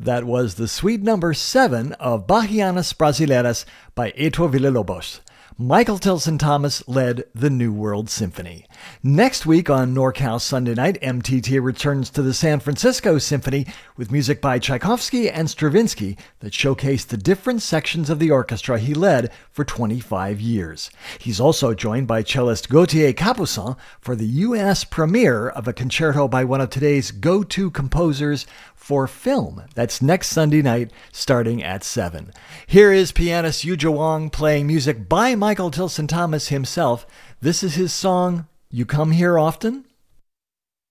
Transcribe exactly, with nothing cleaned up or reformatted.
That was the Suite Number seven of Bahianas Brasileiras by Heitor Villa-Lobos. Michael Tilson Thomas led the New World Symphony. Next week on NorCal Sunday Night, M T T returns to the San Francisco Symphony with music by Tchaikovsky and Stravinsky that showcase the different sections of the orchestra he led for twenty-five years. He's also joined by cellist Gauthier Capuçon for the U S premiere of a concerto by one of today's go-to composers for film. That's next Sunday night, starting at seven. Here is pianist Yuja Wang playing music by Michael Tilson Thomas himself. This is his song, You Come Here Often?